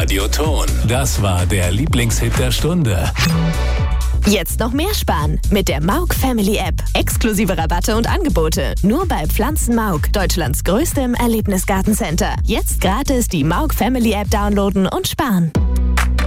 Radioton. Das war der Lieblingshit der Stunde. Jetzt noch mehr sparen mit der Mauk Family App. Exklusive Rabatte und Angebote. Nur bei Pflanzen Mauk, Deutschlands größtem Erlebnisgartencenter. Jetzt gratis die Mauk Family App downloaden und sparen.